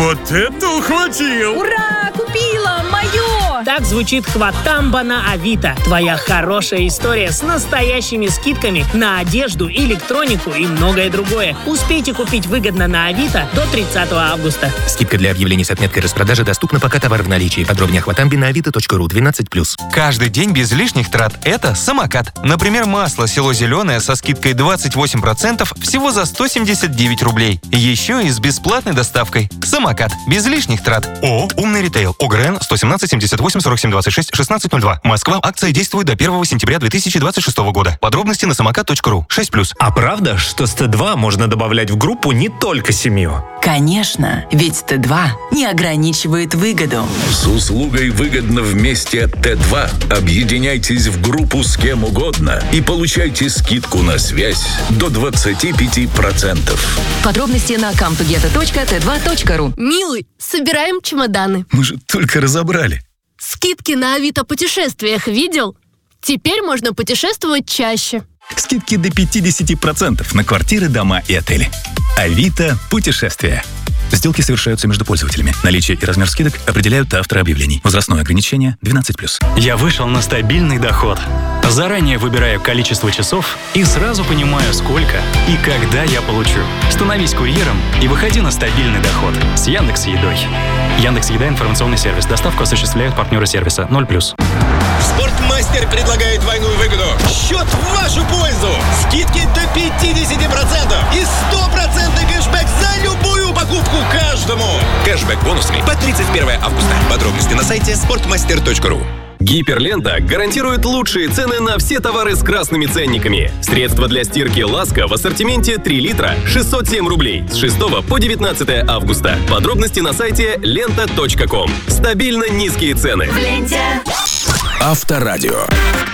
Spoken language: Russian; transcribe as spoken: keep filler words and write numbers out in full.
Вот это ухватил! Ура! Купила! Мое! Так звучит «Хватамба» на Авито. Твоя хорошая история с настоящими скидками на одежду, электронику и многое другое. Успейте купить выгодно на Авито до тридцатого августа. Скидка для объявлений с отметкой распродажи доступна, пока товар в наличии. Подробнее о «Хватамбе» на авито точка ру, двенадцать плюс. Каждый день без лишних трат – это самокат. Например, масло «Село Зеленое» со скидкой двадцать восемь процентов всего за сто семьдесят девять рублей. Еще и с бесплатной доставкой. Самокат. Без лишних трат. ООО «Умный ритейл». ОГРН сто семнадцать семьдесят восемь сорок семь двадцать шесть шестнадцать ноль два. Москва. Акция действует до первого сентября две тысячи двадцать шестого года. Подробности на самокат точка ру. шесть плюс. А правда, что с Т два можно добавлять в группу не только семью? Конечно, ведь Т два не ограничивает выгоду. С услугой «Выгодно вместе» от Т два объединяйтесь в группу с кем угодно и получайте скидку на связь до двадцать пять процентов. Подробности на камтугета точка тэ два точка ру. Милый, собираем чемоданы. Мы же только разобрали. Скидки на Авито путешествиях видел? Теперь можно путешествовать чаще. Скидки до пятьдесят процентов на квартиры, дома и отели. Авито путешествия. Сделки совершаются между пользователями. Наличие и размер скидок определяют авторы объявлений. Возрастное ограничение двенадцать плюс. Я вышел на стабильный доход. Заранее выбираю количество часов и сразу понимаю, сколько и когда я получу. Становись курьером и выходи на стабильный доход с Яндекс.Едой. Яндекс.Еда — информационный сервис. Доставку осуществляют партнеры сервиса. ноль плюс. Спортмастер предлагает двойную выгоду. Счет в вашу пользу. Скидки до пятьдесят процентов и стопроцентный кэшбэк за любую покупку каждому. Кэшбэк бонусами по тридцать первого августа. Подробности на сайте спортмастер точка ру. Гиперлента гарантирует лучшие цены на все товары с красными ценниками. Средства для стирки «Ласка» в ассортименте три литра шестьсот семь рублей с шестого по девятнадцатое августа. Подробности на сайте лента точка ком. Стабильно низкие цены. В ленте. Авторадио.